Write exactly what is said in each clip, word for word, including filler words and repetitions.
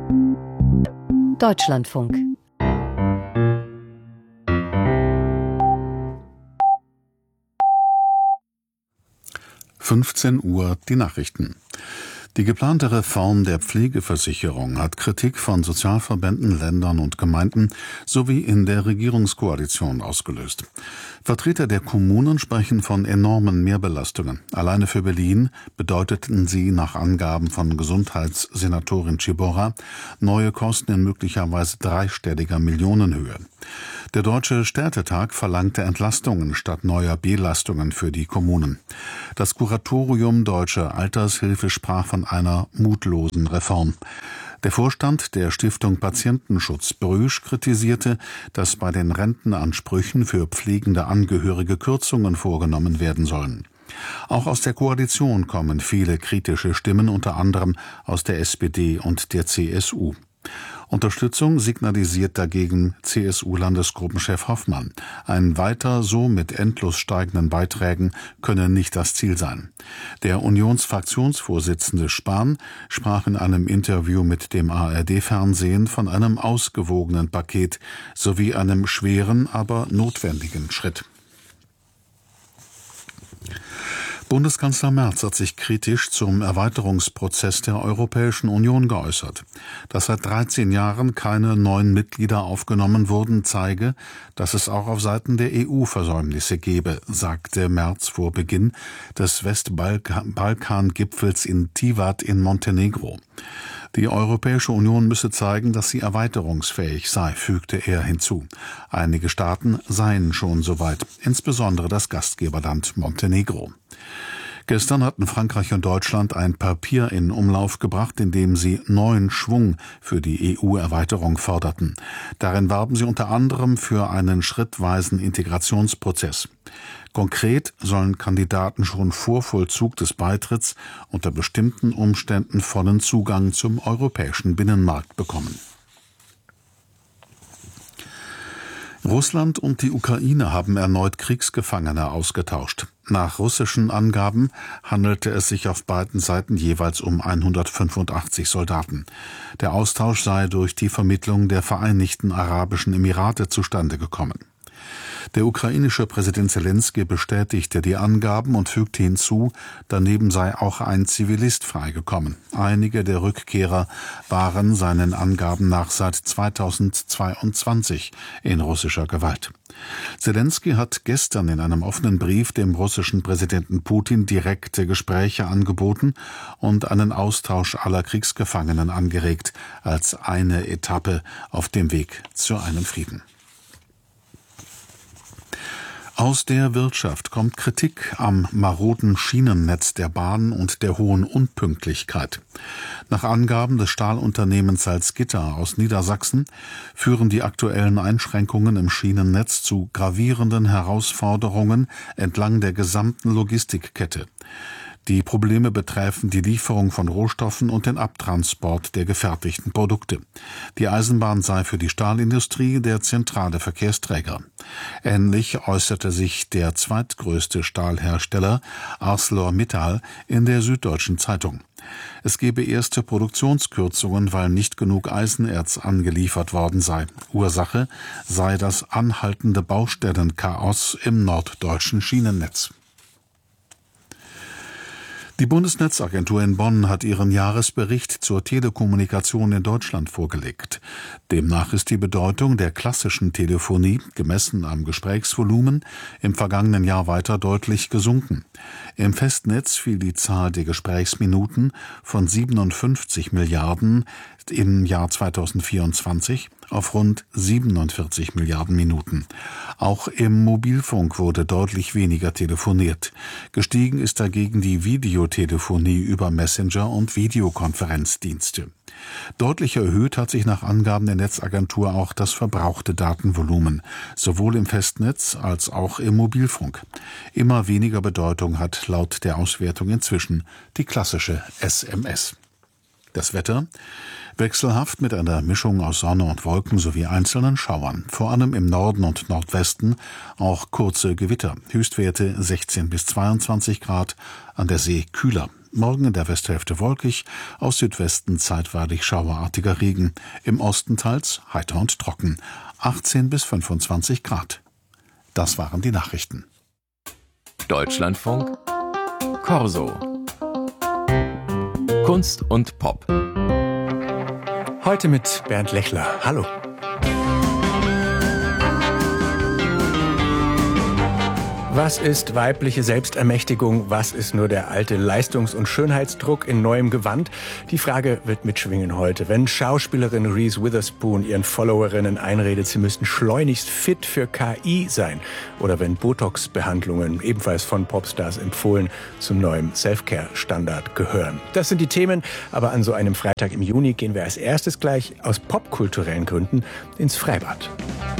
Deutschlandfunk. fünfzehn Uhr die Nachrichten. Die geplante Reform der Pflegeversicherung hat Kritik von Sozialverbänden, Ländern und Gemeinden sowie in der Regierungskoalition ausgelöst. Vertreter der Kommunen sprechen von enormen Mehrbelastungen. Alleine für Berlin bedeuteten sie nach Angaben von Gesundheitssenatorin Ciborra neue Kosten in möglicherweise dreistelliger Millionenhöhe. Der Deutsche Städtetag verlangte Entlastungen statt neuer Belastungen für die Kommunen. Das Kuratorium Deutsche Altershilfe sprach von einer mutlosen Reform. Der Vorstand der Stiftung Patientenschutz Brüsch kritisierte, dass bei den Rentenansprüchen für pflegende Angehörige Kürzungen vorgenommen werden sollen. Auch aus der Koalition kommen viele kritische Stimmen, unter anderem aus der S P D und der C S U. Unterstützung signalisiert dagegen C S U-Landesgruppenchef Hoffmann. Ein weiter so mit endlos steigenden Beiträgen könne nicht das Ziel sein. Der Unionsfraktionsvorsitzende Spahn sprach in einem Interview mit dem A R D-Fernsehen von einem ausgewogenen Paket sowie einem schweren, aber notwendigen Schritt. Bundeskanzler Merz hat sich kritisch zum Erweiterungsprozess der Europäischen Union geäußert. Dass seit dreizehn Jahren keine neuen Mitglieder aufgenommen wurden, zeige, dass es auch auf Seiten der E U Versäumnisse gebe, sagte Merz vor Beginn des Westbalkan-Gipfels in Tivat in Montenegro. Die Europäische Union müsse zeigen, dass sie erweiterungsfähig sei, fügte er hinzu. Einige Staaten seien schon soweit, insbesondere das Gastgeberland Montenegro. Gestern hatten Frankreich und Deutschland ein Papier in Umlauf gebracht, in dem sie neuen Schwung für die E U-Erweiterung forderten. Darin warben sie unter anderem für einen schrittweisen Integrationsprozess. Konkret sollen Kandidaten schon vor Vollzug des Beitritts unter bestimmten Umständen vollen Zugang zum europäischen Binnenmarkt bekommen. Russland und die Ukraine haben erneut Kriegsgefangene ausgetauscht. Nach russischen Angaben handelte es sich auf beiden Seiten jeweils um hundertfünfundachtzig Soldaten. Der Austausch sei durch die Vermittlung der Vereinigten Arabischen Emirate zustande gekommen. Der ukrainische Präsident Selenskyj bestätigte die Angaben und fügte hinzu, daneben sei auch ein Zivilist freigekommen. Einige der Rückkehrer waren seinen Angaben nach seit zweitausendzweiundzwanzig in russischer Gewalt. Selenskyj hat gestern in einem offenen Brief dem russischen Präsidenten Putin direkte Gespräche angeboten und einen Austausch aller Kriegsgefangenen angeregt, als eine Etappe auf dem Weg zu einem Frieden. Aus der Wirtschaft kommt Kritik am maroden Schienennetz der Bahn und der hohen Unpünktlichkeit. Nach Angaben des Stahlunternehmens Salzgitter aus Niedersachsen führen die aktuellen Einschränkungen im Schienennetz zu gravierenden Herausforderungen entlang der gesamten Logistikkette. Die Probleme betreffen die Lieferung von Rohstoffen und den Abtransport der gefertigten Produkte. Die Eisenbahn sei für die Stahlindustrie der zentrale Verkehrsträger. Ähnlich äußerte sich der zweitgrößte Stahlhersteller ArcelorMittal in der Süddeutschen Zeitung. Es gebe erste Produktionskürzungen, weil nicht genug Eisenerz angeliefert worden sei. Ursache sei das anhaltende Baustellenchaos im norddeutschen Schienennetz. Die Bundesnetzagentur in Bonn hat ihren Jahresbericht zur Telekommunikation in Deutschland vorgelegt. Demnach ist die Bedeutung der klassischen Telefonie, gemessen am Gesprächsvolumen, im vergangenen Jahr weiter deutlich gesunken. Im Festnetz fiel die Zahl der Gesprächsminuten von siebenundfünfzig Milliarden im Jahr zweitausendvierundzwanzig auf rund siebenundvierzig Milliarden Minuten. Auch im Mobilfunk wurde deutlich weniger telefoniert. Gestiegen ist dagegen die Videotelefonie über Messenger und Videokonferenzdienste. Deutlich erhöht hat sich nach Angaben der Netzagentur auch das verbrauchte Datenvolumen, sowohl im Festnetz als auch im Mobilfunk. Immer weniger Bedeutung hat laut der Auswertung inzwischen die klassische S M S. Das Wetter: wechselhaft mit einer Mischung aus Sonne und Wolken sowie einzelnen Schauern. Vor allem im Norden und Nordwesten auch kurze Gewitter. Höchstwerte sechzehn bis zweiundzwanzig Grad, an der See kühler. Morgen in der Westhälfte wolkig, aus Südwesten zeitweilig schauerartiger Regen, im Osten teils heiter und trocken, achtzehn bis fünfundzwanzig Grad. Das waren die Nachrichten. Deutschlandfunk Corso. Kunst und Pop. Heute mit Bernd Lechler. Hallo. Was ist weibliche Selbstermächtigung? Was ist nur der alte Leistungs- und Schönheitsdruck in neuem Gewand? Die Frage wird mitschwingen heute. Wenn Schauspielerin Reese Witherspoon ihren Followerinnen einredet, sie müssten schleunigst fit für K I sein. Oder wenn Botox-Behandlungen, ebenfalls von Popstars empfohlen, zum neuen Selfcare-Standard gehören. Das sind die Themen, aber an so einem Freitag im Juni gehen wir als erstes gleich aus popkulturellen Gründen ins Freibad.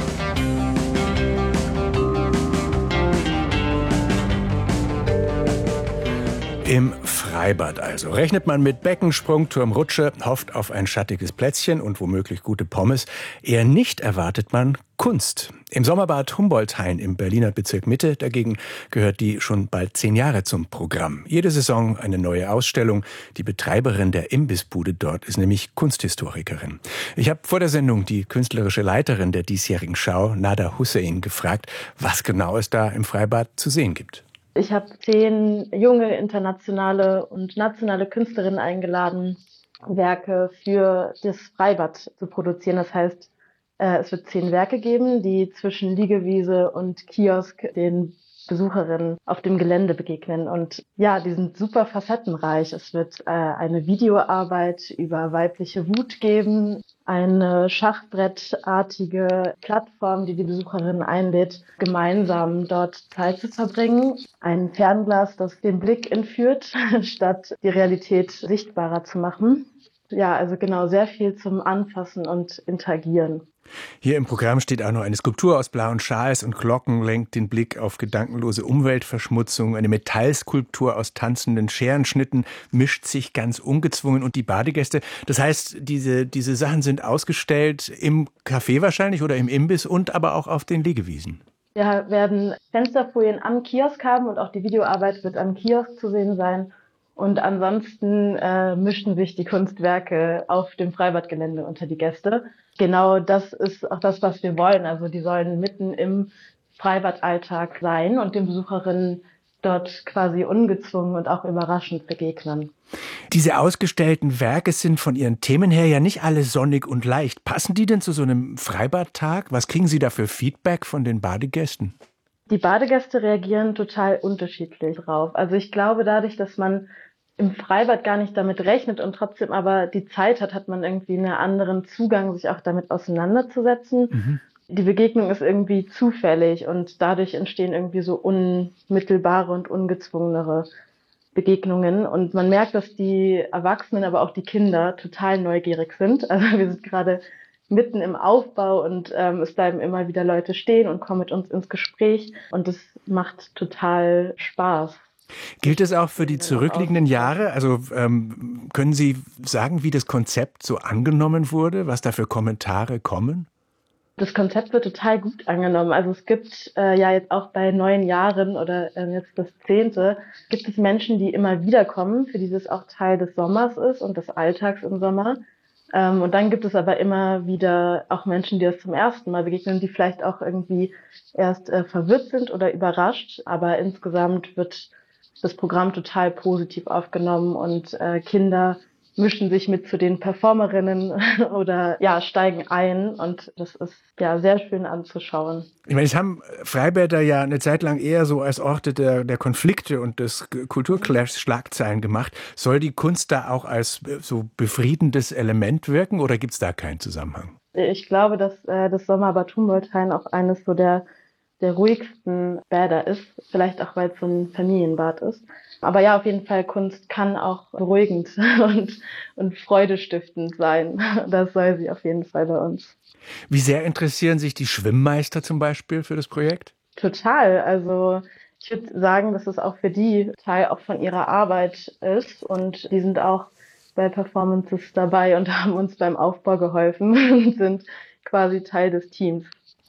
Im Freibad also. Rechnet man mit Becken, Sprungturm, Rutsche, hofft auf ein schattiges Plätzchen und womöglich gute Pommes. Eher nicht erwartet man Kunst. Im Sommerbad Humboldthain im Berliner Bezirk Mitte dagegen gehört die schon bald zehn Jahre zum Programm. Jede Saison eine neue Ausstellung. Die Betreiberin der Imbissbude dort ist nämlich Kunsthistorikerin. Ich habe vor der Sendung die künstlerische Leiterin der diesjährigen Schau, Nada Hussein, gefragt, was genau es da im Freibad zu sehen gibt. Ich habe zehn junge internationale und nationale Künstlerinnen eingeladen, Werke für das Freibad zu produzieren. Das heißt, es wird zehn Werke geben, die zwischen Liegewiese und Kiosk den Besucherinnen auf dem Gelände begegnen. Und ja, die sind super facettenreich. Es wird äh, eine Videoarbeit über weibliche Wut geben, eine schachbrettartige Plattform, die die Besucherinnen einlädt, gemeinsam dort Zeit zu verbringen. Ein Fernglas, das den Blick entführt, statt die Realität sichtbarer zu machen. Ja, also genau, sehr viel zum Anfassen und Interagieren. Hier im Programm steht auch noch eine Skulptur aus blauen Schals und Glocken, lenkt den Blick auf gedankenlose Umweltverschmutzung. Eine Metallskulptur aus tanzenden Scherenschnitten mischt sich ganz ungezwungen und die Badegäste. Das heißt, diese, diese Sachen sind ausgestellt im Café wahrscheinlich oder im Imbiss und aber auch auf den Liegewiesen. Wir werden Fensterfolien am Kiosk haben und auch die Videoarbeit wird am Kiosk zu sehen sein. Und ansonsten äh, mischen sich die Kunstwerke auf dem Freibadgelände unter die Gäste. Genau das ist auch das, was wir wollen. Also die sollen mitten im Freibadalltag sein und den Besucherinnen dort quasi ungezwungen und auch überraschend begegnen. Diese ausgestellten Werke sind von ihren Themen her ja nicht alle sonnig und leicht. Passen die denn zu so einem Freibadtag? Was kriegen Sie da für Feedback von den Badegästen? Die Badegäste reagieren total unterschiedlich drauf. Also ich glaube, dadurch, dass man im Freibad gar nicht damit rechnet und trotzdem aber die Zeit hat, hat man irgendwie einen anderen Zugang, sich auch damit auseinanderzusetzen. Mhm. Die Begegnung ist irgendwie zufällig und dadurch entstehen irgendwie so unmittelbare und ungezwungenere Begegnungen. Und man merkt, dass die Erwachsenen, aber auch die Kinder total neugierig sind. Also wir sind gerade mitten im Aufbau und ähm, es bleiben immer wieder Leute stehen und kommen mit uns ins Gespräch und das macht total Spaß. Gilt es auch für die zurückliegenden Jahre? Also ähm, können Sie sagen, wie das Konzept so angenommen wurde, was da für Kommentare kommen? Das Konzept wird total gut angenommen. Also es gibt äh, ja jetzt auch bei neuen Jahren oder äh, jetzt das zehnte, gibt es Menschen, die immer wieder kommen, für die das auch Teil des Sommers ist und des Alltags im Sommer. Ähm, und dann gibt es aber immer wieder auch Menschen, die das zum ersten Mal begegnen, die vielleicht auch irgendwie erst äh, verwirrt sind oder überrascht. Aber insgesamt wird das Programm total positiv aufgenommen und äh, Kinder mischen sich mit zu den Performerinnen oder ja steigen ein und das ist ja sehr schön anzuschauen. Ich meine, es haben Freibäder ja eine Zeit lang eher so als Orte der, der Konflikte und des Kulturclashs Schlagzeilen gemacht. Soll die Kunst da auch als so befriedendes Element wirken oder gibt es da keinen Zusammenhang? Ich glaube, dass äh, das Sommerbad Humboldthain auch eines so der der ruhigsten Bäder ist, vielleicht auch, weil es so ein Familienbad ist. Aber ja, auf jeden Fall, Kunst kann auch beruhigend und, und freudestiftend sein. Das soll sie auf jeden Fall bei uns. Wie sehr interessieren sich die Schwimmmeister zum Beispiel für das Projekt? Total. Also ich würde sagen, dass es auch für die Teil auch von ihrer Arbeit ist und die sind auch bei Performances dabei und haben uns beim Aufbau geholfen und sind quasi Teil des Teams.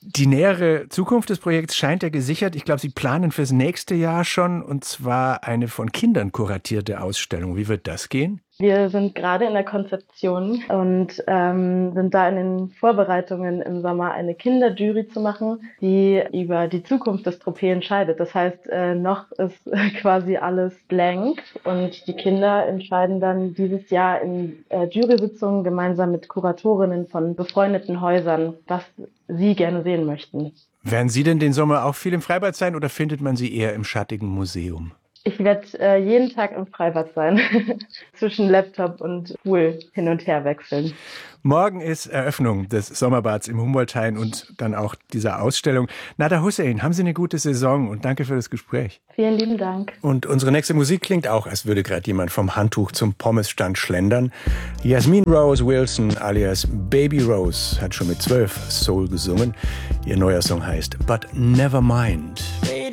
Die nähere Zukunft des Projekts scheint ja gesichert. Ich glaube, Sie planen fürs nächste Jahr schon, und zwar eine von Kindern kuratierte Ausstellung. Wie wird das gehen? Wir sind gerade in der Konzeption und ähm, sind da in den Vorbereitungen, im Sommer eine Kinderjury zu machen, die über die Zukunft des Tropez entscheidet. Das heißt, äh, noch ist quasi alles blank und die Kinder entscheiden dann dieses Jahr in äh, Jury-Sitzungen gemeinsam mit Kuratorinnen von befreundeten Häusern, was sie gerne sehen möchten. Werden Sie denn den Sommer auch viel im Freibad sein oder findet man Sie eher im schattigen Museum? Ich werde äh, jeden Tag im Freibad sein, zwischen Laptop und Pool hin und her wechseln. Morgen ist Eröffnung des Sommerbads im Humboldthain und dann auch dieser Ausstellung. Nada Hussein, haben Sie eine gute Saison und danke für das Gespräch. Vielen lieben Dank. Und unsere nächste Musik klingt auch, als würde gerade jemand vom Handtuch zum Pommesstand schlendern. Yasmin Rose Wilson alias Baby Rose hat schon mit zwölf Soul gesungen. Ihr neuer Song heißt But Never Mind.